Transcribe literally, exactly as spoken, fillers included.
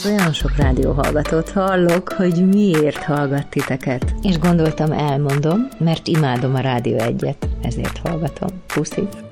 Olyan sok rádióhallgatót hallok, hogy miért hallgat titeket. És gondoltam, elmondom, mert imádom a Rádió Egyet, ezért hallgatom. Puszi!